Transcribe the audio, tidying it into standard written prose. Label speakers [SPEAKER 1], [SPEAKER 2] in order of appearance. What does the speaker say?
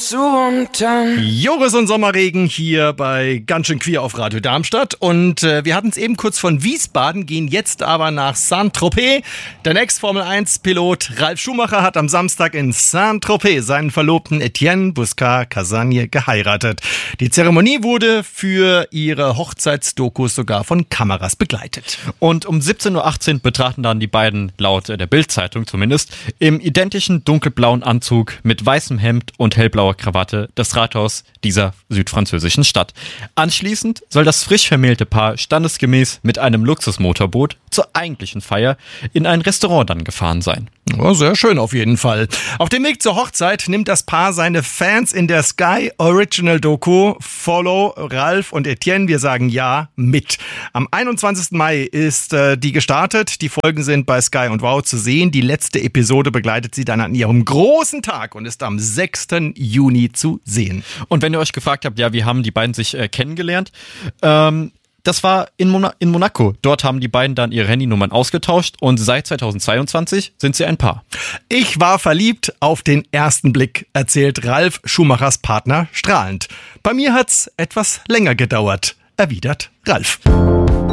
[SPEAKER 1] zu unterm
[SPEAKER 2] Joris und Sommerregen hier bei Ganz schön queer auf Radio Darmstadt. Und wir hatten es eben kurz von Wiesbaden, gehen jetzt aber nach Saint-Tropez. Der Ex-Formel-1-Pilot Ralf Schumacher hat am Samstag in Saint-Tropez seinen Verlobten Etienne Busquets-Castagne geheiratet. Die Zeremonie wurde für ihre Hochzeitsdokus sogar von Kameras begleitet.
[SPEAKER 3] Und um 17.18 Uhr betraten dann die beiden, laut der Bild-Zeitung zumindest, im identischen dunkelblauen Anzug mit weißem Hemd und hellblauer Krawatte das Rathaus dieser südfranzösischen Stadt. Anschließend soll das frisch vermählte Paar standesgemäß mit einem Luxusmotorboot zur eigentlichen Feier in ein Restaurant dann gefahren sein.
[SPEAKER 2] Ja, sehr schön auf jeden Fall. Auf dem Weg zur Hochzeit nimmt das Paar seine Fans in der Sky Original Doku Follow Ralf und Etienne, wir sagen ja, mit. Am 21. Mai ist die gestartet. Die Folgen sind bei Sky und Wow zu sehen. Die letzte Episode begleitet sie dann an ihrem großen Tag und ist am 6. Juni zu sehen.
[SPEAKER 3] Und wenn ihr euch gefragt habt, ja, wie haben die beiden sich kennengelernt? Das war in Monaco. Dort haben die beiden dann ihre Handynummern ausgetauscht und seit 2022 sind sie ein Paar.
[SPEAKER 2] Ich war verliebt auf den ersten Blick, erzählt Ralf Schumachers Partner strahlend. Bei mir hat's etwas länger gedauert, erwidert Ralf.